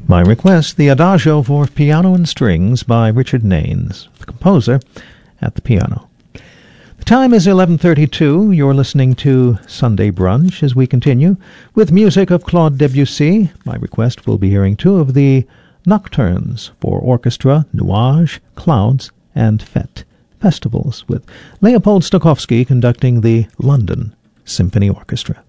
My request, the Adagio for Piano and Strings by Richard Naines, the composer at the piano. The time is 11:32. You're listening to Sunday Brunch as we continue with music of Claude Debussy. My request, we'll be hearing two of the Nocturnes for orchestra, Nuages, Clouds, and Fête festivals, with Leopold Stokowski conducting the London Symphony Orchestra.